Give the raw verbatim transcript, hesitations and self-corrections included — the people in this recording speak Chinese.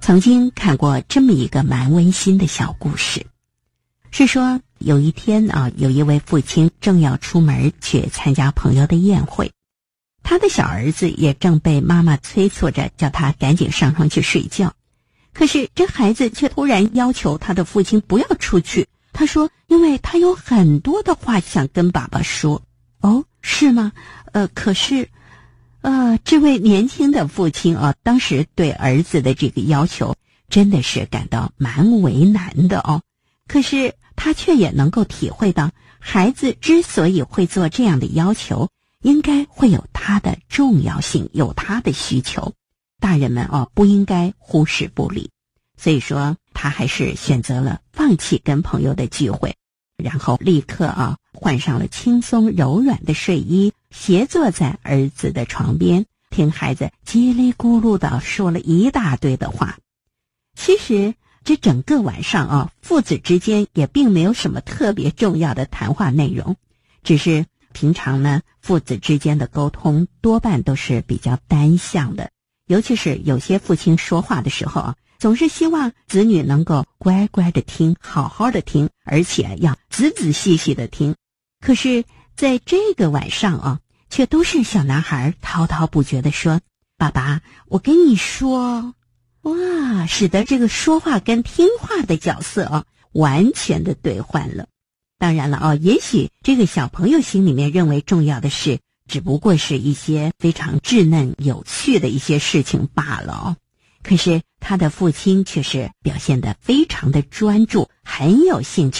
曾经看过这么一个蛮温馨的小故事，是说有一天啊，有一位父亲正要出门去参加朋友的宴会，他的小儿子也正被妈妈催促着叫他赶紧上床去睡觉。可是这孩子却突然要求他的父亲不要出去，他说因为他有很多的话想跟爸爸说。哦，是吗？呃，可是呃，这位年轻的父亲啊，当时对儿子的这个要求真的是感到蛮为难的哦。可是他却也能够体会到，孩子之所以会做这样的要求，应该会有他的重要性，有他的需求。大人们哦，不应该忽视不理。所以说，他还是选择了放弃跟朋友的聚会，然后立刻啊换上了轻松柔软的睡衣，斜坐在儿子的床边，听孩子叽里咕噜地说了一大堆的话。其实这整个晚上啊，父子之间也并没有什么特别重要的谈话内容，只是平常呢，父子之间的沟通多半都是比较单向的，尤其是有些父亲说话的时候啊，总是希望子女能够乖乖的听，好好的听，而且要仔仔细细的听。可是在这个晚上啊，却都是小男孩滔滔不绝地说，爸爸，我跟你说。哇，使得这个说话跟听话的角色啊，完全的兑换了。当然了哦，也许这个小朋友心里面认为重要的事，只不过是一些非常稚嫩有趣的一些事情罢了哦。可是他的父亲却是表现得非常的专注，很有兴趣。